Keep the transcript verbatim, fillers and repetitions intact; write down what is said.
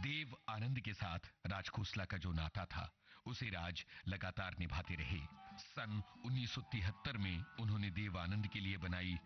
देव आनंद के साथ राज खोसला का जो नाता था उसे राज लगातार निभाते रहे। सन उन्नीस सौ तिहत्तर में उन्होंने देव आनंद के लिए बनाई